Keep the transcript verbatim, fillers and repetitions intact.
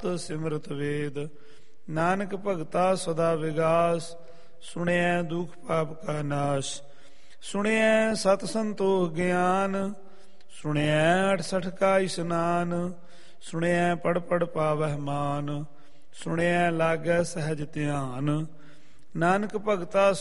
ਸਿਮਰਤ ਵੇਦ। ਨਾਨਕ ਭਗਤਾ ਸਦਾ ਵਿਗਾਸ, ਸੁਣਿਐ ਦੁਖ ਪਾਪ ਕਾ ਨਾਸ਼। ਸੁਣਿਐ ਸਤ ਸੰਤੋਖ ਗਿਆਨ, ਸੁਣਿਐ ਅਠਸਠ ਕਾ ਇਸਨਾਨ। ਸੁਣਿਐ ਪੜ ਪੜ ਪਾਵਹਿ ਮਾਨ, ਸੁਣਿਐ ਲਾਗੈ ਸਹਿਜ ਧਿਆਨ। ਨਾਨਕ ਭਗਤਾ